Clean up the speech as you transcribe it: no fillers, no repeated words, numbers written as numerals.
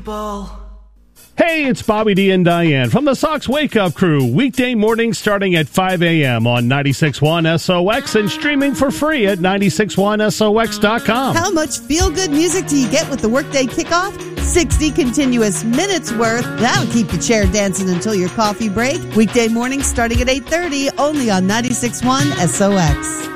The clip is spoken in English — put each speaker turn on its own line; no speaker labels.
ball.
Hey, it's Bobby D and Diane from the Sox Wake Up Crew. Weekday mornings starting at 5 a.m. on 96.1 SOX and streaming for free at 96.1SOX.com.
How much feel-good music do you get with the workday kickoff? 60 continuous minutes worth. That'll keep your chair dancing until your coffee break. Weekday mornings starting at 8:30, only on 96.1 SOX.